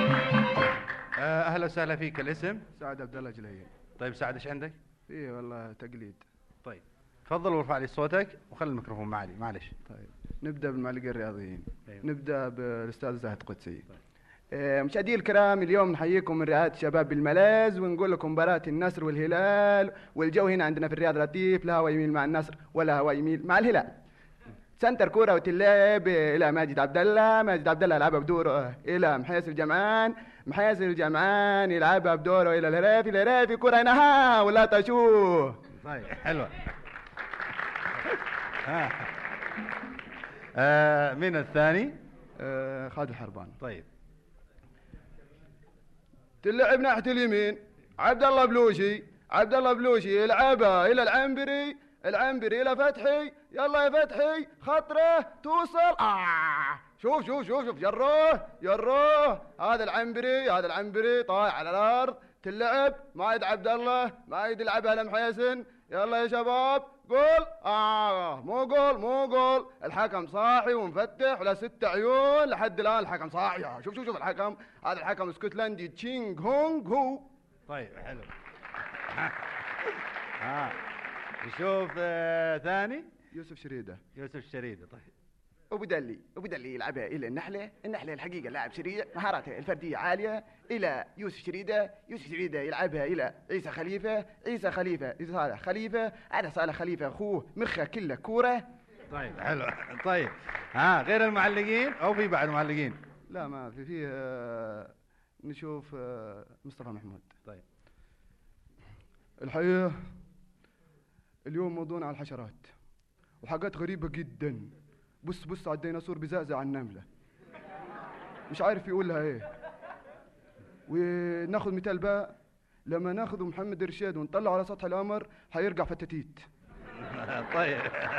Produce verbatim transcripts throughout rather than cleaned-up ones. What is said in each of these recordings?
آه، اهلا وسهلا فيك. الاسم؟ سعد عبد الله جليل. طيب سعد، ايش عندك؟ ايه والله تقليد. طيب تفضل وارفع لي صوتك وخلي الميكروفون معلي، معلش. طيب نبدا بالمعلقين الرياضيين. أيوة. نبدا بالاستاذ زاهد قدسي. طيب. آه، مشاهدي الكرام، اليوم نحييكم من رعاية شباب بالملاذ ونقول لكم مباراة النصر والهلال، والجو هنا عندنا في الرياض لطيف، لا هو يميل مع النصر ولا هو يميل مع الهلال. سنتر كورة وتلعب الى ماجد عبد الله، ماجد عبد الله يلعبها بدوره الى محياس الجمعان، محياس الجمعان يلعبها بدوره الى الهرافي، الهرافي كرة هنا ولا تشوه. طيب حلوة. ها. آه مين الثاني؟ آه، خالد الحربان. طيب تلعب ناحية اليمين عبد الله بلوشي، عبد الله بلوشي يلعبها الى العنبري، العنبري الى فتحي، يلا يا فتحي خطره توصل. آه شوف شوف شوف شوف جروه جروه، هذا العنبري هذا العنبري طايح على الارض. تلعب مايد عبد الله، مايد يلعبها لمحيسن، يلا يا شباب قول. آه مو قول مو قول، الحكم صاحي ومفتح ولا ست عيون لحد الآن الحكم صاحي. شوف شوف شوف الحكم، هذا الحكم اسكتلندي تشينغ هونغ هو. طيب حلو. ها ها نشوف آه ثاني. يوسف شريدة. يوسف شريدة. طيب ابو دلي، ابو دلي يلعبها الى النحله، النحله الحقيقه لاعب سريع مهاراته الفرديه عاليه، الى يوسف شريده، يوسف شريده يلعبها الى عيسى خليفه، عيسى خليفه صالح خليفه، هذا صالح خليفه اخوه مخه كله كوره. طيب حلو. طيب ها غير المعلقين او في بعد معلقين؟ لا ما في فيه. آه نشوف آه مصطفى محمود. طيب الحقيقه اليوم موضوعنا على الحشرات وحاجات غريبه جدا. بص بص على الديناصور بزعزع على النملة، مش عارف يقول لها ايه. وناخد مثال بقى، لما ناخد محمد رشاد ونطلع على سطح القمر هيرجع فتاتيت. طيب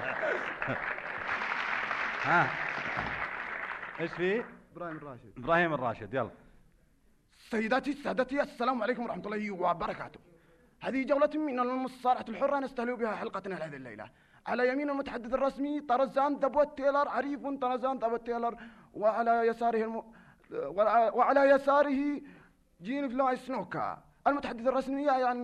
ها ايش في؟ ابراهيم الراشد. ابراهيم الراشد يلا. سيداتي سادتي، السلام عليكم ورحمة الله وبركاته. هذه جولة من المصارعة الحرة نستهل بها حلقتنا هذه الليلة. على يمين المتحدث الرسمي طرزان دابوت تيلر، عريف طرزان دابوت تيلر، وعلى يساره الم... وعلى يساره جين فلاي سنوكا المتحدث الرسمي يعني